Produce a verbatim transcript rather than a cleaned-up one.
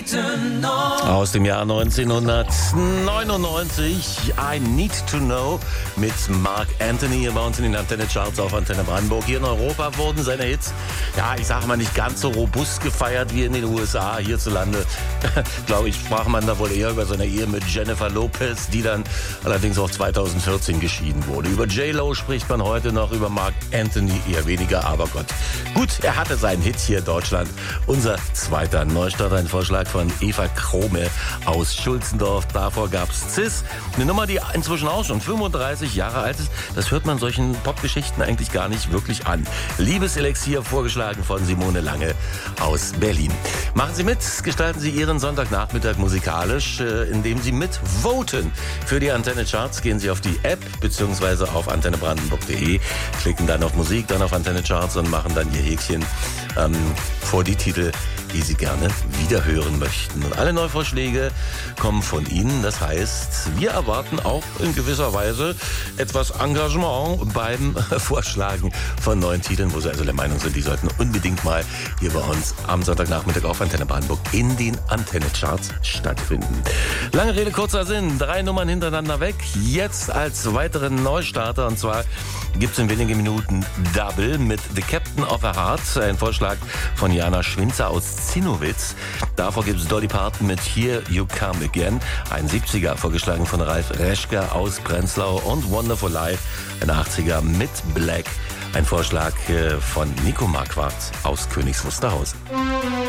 Aus dem Jahr neunzehnhundertneunundneunzig, I Need to Know mit Mark Anthony hier bei uns in den Antenne-Charts auf Antenne Brandenburg. Hier in Europa wurden seine Hits, ja, ich sag mal, nicht ganz so robust gefeiert wie in den U S A. Hierzulande, glaube ich, sprach man da wohl eher über seine Ehe mit Jennifer Lopez, die dann allerdings auch zweitausendvierzehn geschieden wurde. Über J-Lo spricht man heute noch, über Mark Anthony eher weniger, aber Gott. Gut, er hatte seinen Hit hier in Deutschland. Unser zweiter Neustart, ein Vorschlag von Eva Krome aus Schulzendorf. Davor gab's Cis, eine Nummer, die inzwischen auch schon fünfunddreißig Jahre alt ist. Das hört man solchen Popgeschichten eigentlich gar nicht wirklich an. Liebeselixier, vorgeschlagen von Simone Lange aus Berlin. Machen Sie mit, gestalten Sie Ihren Sonntagnachmittag musikalisch, indem Sie mitvoten. Für die Antenne Charts gehen Sie auf die App bzw. auf antenne brandenburg punkt de, klicken dann auf Musik, dann auf Antenne Charts und machen dann Ihr Häkchen ähm, vor die Titel, die Sie gerne wiederhören möchten. Und alle Neuvorschläge kommen von Ihnen. Das heißt, wir erwarten auch in gewisser Weise etwas Engagement beim Vorschlagen von neuen Titeln, wo Sie also der Meinung sind, die sollten unbedingt mal hier bei uns am Sonntagnachmittag auf Antenne Brandenburg in den Antenne-Charts stattfinden. Lange Rede, kurzer Sinn. Drei Nummern hintereinander weg. Jetzt als weiteren Neustarter. Und zwar gibt es in wenigen Minuten Double mit The Captain of a Heart. Ein Vorschlag von Jana Schwinzer aus Zinnowitz. Davor gibt es Dolly Parton mit Here You Come Again. Ein siebziger, vorgeschlagen von Ralf Reschke aus Prenzlau. Und Wonderful Life, ein achtziger mit Black. Ein Vorschlag von Nico Marquardt aus Königs Wusterhausen.